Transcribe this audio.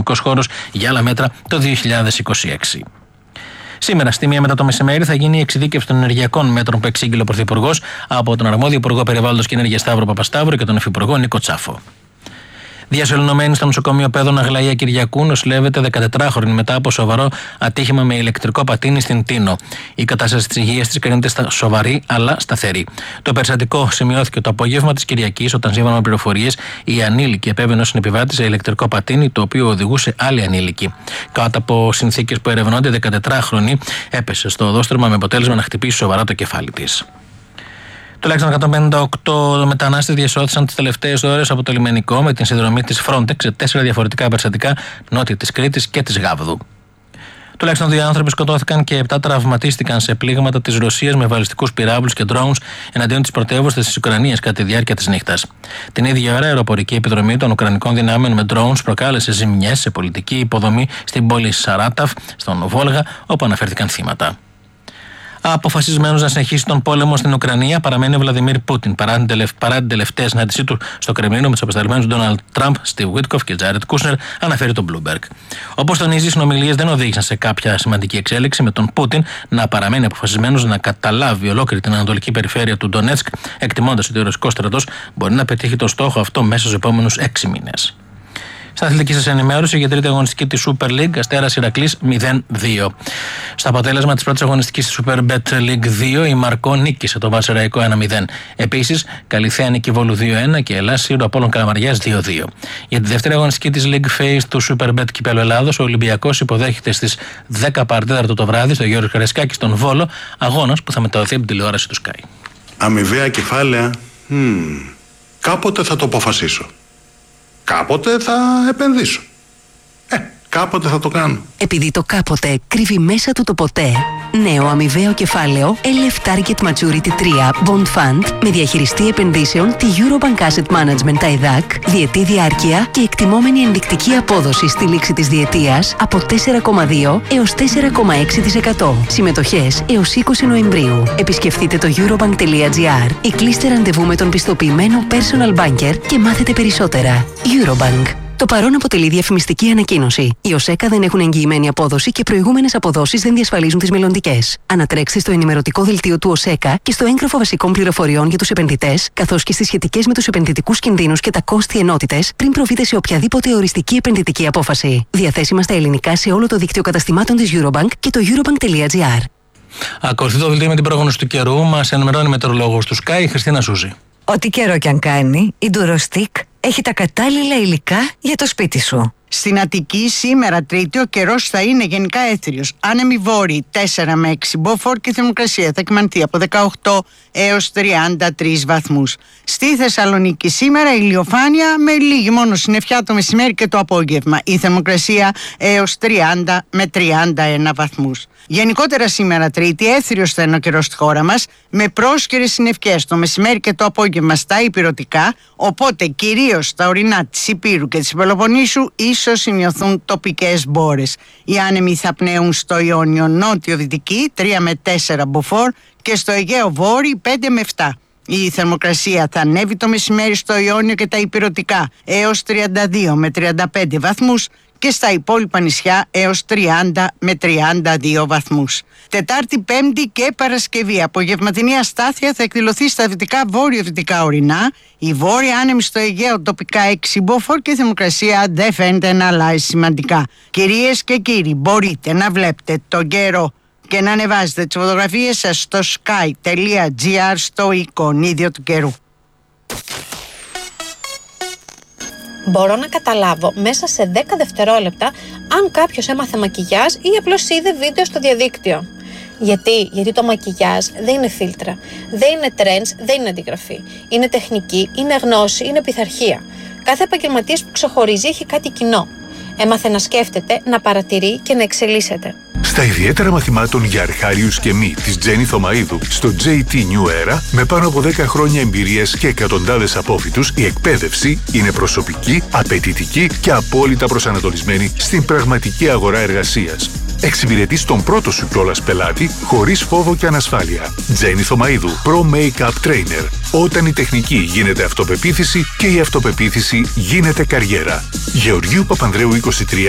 οικονομικός χώρος για άλλα μέτρα το 2026. Σήμερα, στη 1 μετά το μεσημέρι, θα γίνει η εξειδίκευση των ενεργειακών μέτρων που εξήγηλε ο Πρωθυπουργός από τον αρμόδιο Υπουργό Περιβάλλοντος και Ενέργειας Σταύρο Παπασταύρου και τον Υφυπουργό Νίκο Τσάφο. Διασωληνωμένη στο νοσοκομείο Πέδων Αγλαία Κυριακού νοσηλεύεται 14χρονη μετά από σοβαρό ατύχημα με ηλεκτρικό πατίνι στην Τίνο. Η κατάσταση της υγείας της κρίνεται σοβαρή αλλά σταθερή. Το περιστατικό σημειώθηκε το απόγευμα της Κυριακής, όταν σύμφωνα με πληροφορίες η ανήλικη επέβαινε ως συνεπιβάτη σε ηλεκτρικό πατίνι, το οποίο οδηγούσε άλλη ανήλικη. Κάτω από συνθήκες που ερευνώνται, 14χρονη έπεσε στο οδόστρωμα με αποτέλεσμα να χτυπήσει σοβαρά το κεφάλι της. Τουλάχιστον 158 μετανάστες διασώθησαν τις τελευταίες ώρες από το λιμενικό με την συνδρομή της Frontex σε 4 διαφορετικά περιστατικά νότια της Κρήτης και της Γάβδου. Τουλάχιστον 2 άνθρωποι σκοτώθηκαν και 7 τραυματίστηκαν σε πλήγματα της Ρωσίας με βαλιστικούς πυράβλους και drones εναντίον της πρωτεύουσας της Ουκρανίας κατά τη διάρκεια της νύχτας. Την ίδια ώρα, η αεροπορική επιδρομή των Ουκρανικών δυνάμεων με drones προκάλεσε ζημιές σε πολιτική υποδομή στην πόλη Σαράταφ, στον Βόλγα, όπου αναφέρθηκαν θύματα. Αποφασισμένος να συνεχίσει τον πόλεμο στην Ουκρανία παραμένει ο Βλαντιμίρ Πούτιν, παρά την τελευταία συνάντησή του στο Κρεμλίνο με τους απεσταλμένους Ντόναλντ Τραμπ, Στιβ Βίτκοφ και Τζάρετ Κούσνερ, αναφέρει το Bloomberg. Όπως τονίζει, οι συνομιλίες δεν οδήγησαν σε κάποια σημαντική εξέλιξη, με τον Πούτιν να παραμένει αποφασισμένος να καταλάβει ολόκληρη την ανατολική περιφέρεια του Ντονέτσκ, εκτιμώντας ότι ο ρωσικός στρατός μπορεί να πετύχει τον στόχο αυτό μέσα στους επόμενους 6 μήνες. Στην αθλητική σας ενημέρωση για τρίτη αγωνιστική της Super League, Αστέρας Ηρακλής 0-2. Στο αποτέλεσμα της πρώτης αγωνιστικής της Super Bet League 2, η Μαρκό νίκησε το Βατσεραϊκό 1-0. Επίσης, Καλιθέα Νίκη Βόλου 2-1 και Ελλάς Σύρο Απόλλων Καλαμαριάς 2-2. Για τη δεύτερη αγωνιστική της League Phase του Super Bet Κυπέλλου Ελλάδος, ο Ολυμπιακός υποδέχεται στις 10 παρατέταρτο το βράδυ στο Γιώργο Καρεσκάκη στον Βόλο, αγώνας που θα μεταδοθεί από την τηλεόραση του Sky. Αμοιβαία κεφάλαια. Κάποτε θα το αποφασίσω. Κάποτε θα επενδύσω. Κάποτε θα το κάνω. Επειδή το κάποτε κρύβει μέσα του το ποτέ, νέο αμοιβαίο κεφάλαιο LF Target Maturity 3 Bond Fund με διαχειριστή επενδύσεων τη Eurobank Asset Management TAIDAC, διετή διάρκεια και εκτιμόμενη ενδεικτική απόδοση στη λήξη της διετίας από 4,2 έως 4,6%. Συμμετοχές έως 20 Νοεμβρίου. Επισκεφτείτε το eurobank.gr ή κλείστε ραντεβού με τον πιστοποιημένο personal banker και μάθετε περισσότερα. Eurobank. Το παρόν αποτελεί διαφημιστική ανακοίνωση. Οι ΟΣΕΚΑ δεν έχουν εγγυημένη απόδοση και προηγούμενες αποδόσεις δεν διασφαλίζουν τις μελλοντικές. Ανατρέξτε στο ενημερωτικό δελτίο του ΟΣΕΚΑ και στο έγγραφο βασικών πληροφοριών για τους επενδυτές, καθώς και στις σχετικές με τους επενδυτικούς κινδύνους και τα κόστη ενότητες, πριν προβείτε σε οποιαδήποτε οριστική επενδυτική απόφαση. Διαθέσιμα στα ελληνικά σε όλο το δίκτυο καταστημάτων της Eurobank και το eurobank.gr. Ακολουθεί το δελτίο με την πρόγνωση του καιρού. Μας ενημερώνει η μετεωρολόγος του Sky, η Χριστίνα Σούζη. Ό,τι καιρό κι αν κάνει, η Durostic έχει τα κατάλληλα υλικά για το σπίτι σου. Στην Αττική σήμερα Τρίτη ο καιρός θα είναι γενικά έθριος. Άνεμοι βόρειοι 4 με 6 μποφόρ και η θερμοκρασία θα κυμανθεί από 18 έως 33 βαθμούς. Στη Θεσσαλονίκη σήμερα ηλιοφάνεια με λίγη μόνο συννεφιά το μεσημέρι και το απόγευμα. Η θερμοκρασία έως 30 με 31 βαθμούς. Γενικότερα σήμερα Τρίτη έθριος θα είναι ο καιρός στη χώρα μας με πρόσκαιρες συννεφιές το μεσημέρι και το απόγευμα στα ηπειρωτικά, οπότε κυρίως στα ορεινά της Ηπείρου και της Πελοποννήσου ίσως σημειωθούν τοπικές μπόρες. Οι άνεμοι θα πνέουν στο Ιόνιο νότιο-δυτική 3 με 4 μποφόρ και στο Αιγαίο βόρειο 5 με 7. Η θερμοκρασία θα ανέβει το μεσημέρι στο Ιόνιο και τα ηπειρωτικά έως 32 με 35 βαθμούς και στα υπόλοιπα νησιά έως 30 με 32 βαθμούς. Τετάρτη, Πέμπτη και Παρασκευή απογευματινή αστάθεια θα εκδηλωθεί στα δυτικά βόρειο-δυτικά ορεινά. Η βόρεια άνεμη στο Αιγαίο τοπικά 6 μποφόρ και η θερμοκρασία δεν φαίνεται να αλλάζει σημαντικά. Κυρίες και κύριοι, μπορείτε να βλέπετε τον καιρό και να ανεβάζετε τις φωτογραφίες σας στο sky.gr στο εικονίδιο του καιρού. Μπορώ να καταλάβω μέσα σε 10 δευτερόλεπτα αν κάποιος έμαθε μακιγιάζ ή απλώς είδε βίντεο στο διαδίκτυο. Γιατί το μακιγιάζ δεν είναι φίλτρα, δεν είναι trends, δεν είναι αντιγραφή. Είναι τεχνική, είναι γνώση, είναι πειθαρχία. Κάθε επαγγελματίας που ξεχωρίζει έχει κάτι κοινό. Έμαθε να σκέφτεται, να παρατηρεί και να εξελίσσεται. Στα ιδιαίτερα μαθημάτων για αρχάριους και μη της Τζένι Θωμαΐδου στο JT New Era, με πάνω από 10 χρόνια εμπειρίας και εκατοντάδες απόφοιτους, η εκπαίδευση είναι προσωπική, απαιτητική και απόλυτα προσανατολισμένη στην πραγματική αγορά εργασίας. Εξυπηρετείς τον πρώτο σου κιόλας πελάτη χωρίς φόβο και ανασφάλεια. Τζένι Θωμαΐδου, Pro Make-up Trainer. Όταν η τεχνική γίνεται αυτοπεποίθηση και η αυτοπεποίθηση γίνεται καριέρα. Γεωργίου Παπανδρέου 23